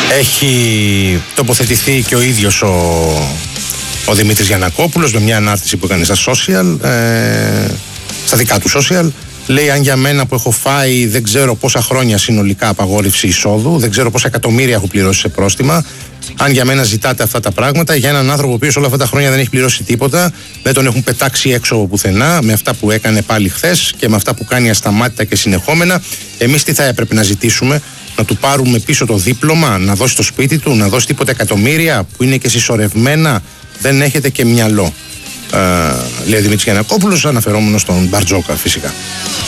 Έχει τοποθετηθεί και ο ίδιος ο Δημήτρης Γιαννακόπουλος με μια ανάρτηση που έκανε στα social, στα δικά του social. Λέει: αν για μένα που έχω φάει δεν ξέρω πόσα χρόνια συνολικά απαγόρευση εισόδου, δεν ξέρω πόσα εκατομμύρια έχω πληρώσει σε πρόστιμα. Αν για μένα ζητάτε αυτά τα πράγματα, για έναν άνθρωπο ο οποίος όλα αυτά τα χρόνια δεν έχει πληρώσει τίποτα, δεν τον έχουν πετάξει έξω από πουθενά, με αυτά που έκανε πάλι χθες και με αυτά που κάνει ασταμάτητα και συνεχόμενα, εμείς τι θα έπρεπε να ζητήσουμε? Να του πάρουμε πίσω το δίπλωμα, να δώσει το σπίτι του, να δώσει τίποτα εκατομμύρια που είναι και συσσωρευμένα? Δεν έχετε και μυαλό, λέει ο Δημήτρης Γιαννακόπουλος, αναφερόμενος στον Μπαρτζόκα φυσικά.